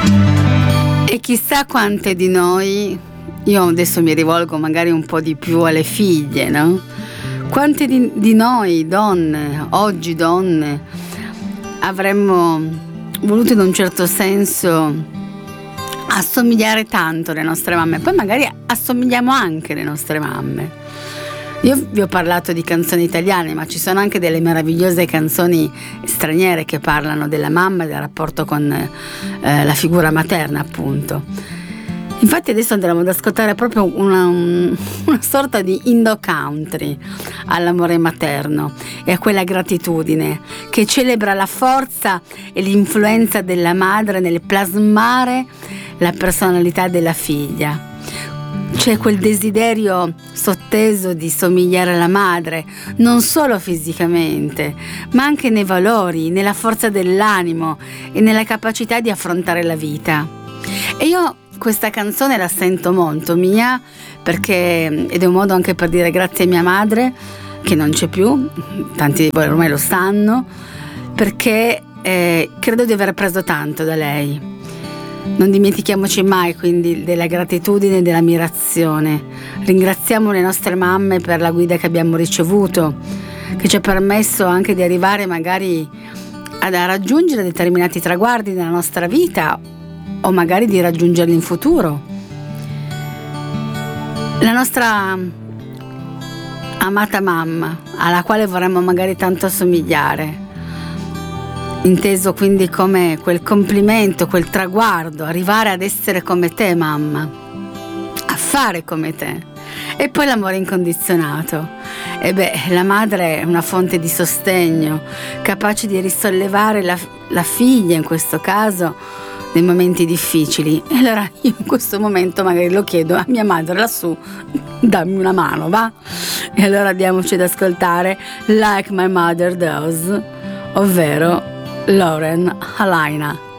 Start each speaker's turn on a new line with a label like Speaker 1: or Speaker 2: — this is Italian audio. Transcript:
Speaker 1: E chissà quante di noi, io adesso mi rivolgo magari un po' di più alle figlie, no? Quante di noi donne, oggi donne, avremmo voluto in un certo senso assomigliare tanto alle nostre mamme, poi magari assomigliamo anche alle nostre mamme. Io vi ho parlato di canzoni italiane, ma ci sono anche delle meravigliose canzoni straniere che parlano della mamma e del rapporto con la figura materna, appunto. Infatti adesso andremo ad ascoltare proprio una sorta di Indo country all'amore materno e a quella gratitudine che celebra la forza e l'influenza della madre nel plasmare la personalità della figlia. C'è quel desiderio sotteso di somigliare alla madre, non solo fisicamente, ma anche nei valori, nella forza dell'animo e nella capacità di affrontare la vita. E io questa canzone la sento molto mia, perché ed è un modo anche per dire grazie a mia madre, che non c'è più, tanti di voi ormai lo sanno, perché credo di aver preso tanto da lei. Non dimentichiamoci mai quindi della gratitudine e dell'ammirazione. Ringraziamo le nostre mamme per la guida che abbiamo ricevuto, che ci ha permesso anche di arrivare magari a raggiungere determinati traguardi nella nostra vita o magari di raggiungerli in futuro. La nostra amata mamma, alla quale vorremmo magari tanto assomigliare, inteso quindi come quel complimento, quel traguardo, arrivare ad essere come te, mamma, a fare come te. E poi l'amore incondizionato. E la madre è una fonte di sostegno, capace di risollevare la figlia, in questo caso, nei momenti difficili. E allora io in questo momento magari lo chiedo a mia madre lassù, dammi una mano, va? E allora andiamoci ad ascoltare Like My Mother Does, ovvero Lauren Alaina.